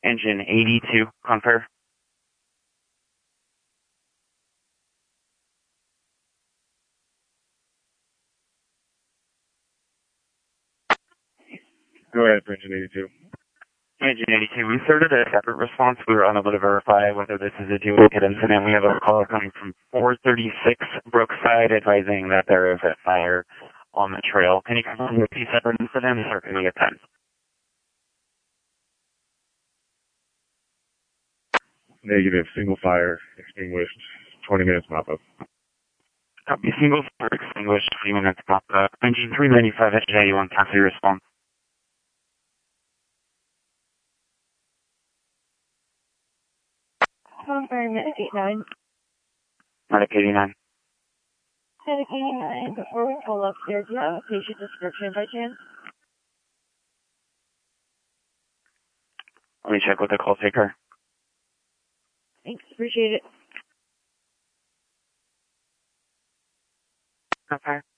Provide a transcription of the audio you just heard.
Engine 82, Confer. Go ahead for Engine 82. Engine 82, we started a separate response. We were unable to verify whether this is a duplicate incident. We have a call coming from 436 Brookside advising that there is a fire on the trail. Can you confirm the two separate incidents, or can we get time? Negative. Single fire extinguished. 20 minutes mop up. Copy. Single fire extinguished. 20 minutes mop up. Engine 395 engine 81. Cancel your response. Confer Medic 89. Medic 89. Medic 89. Before we pull up here, do you have a patient description by chance? Let me check with the call taker. Thanks. Appreciate it. Okay.